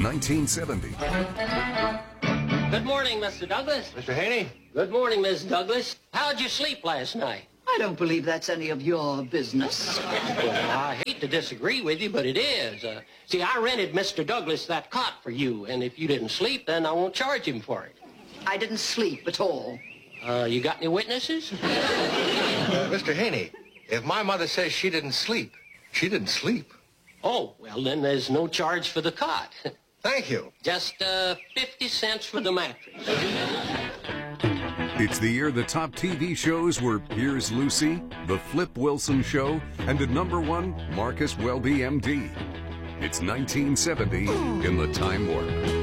1970. Good morning, Mr. Douglas. Mr. Haney? Good morning, Miss Douglas. How'd you sleep last night? I don't believe that's any of your business. Well, I hate to disagree with you, but it is. See, I rented Mr. Douglas that cot for you, and if you didn't sleep, then I won't charge him for it. I didn't sleep at all. You got any witnesses? Mr. Haney, if my mother says she didn't sleep, she didn't sleep. Oh, well, then there's no charge for the cot. Thank you. Just 50 cents for the mattress. It's the year the top TV shows were Here's Lucy, The Flip Wilson Show, and at number one, Marcus Welby, MD. It's 1970 in the Time Warp.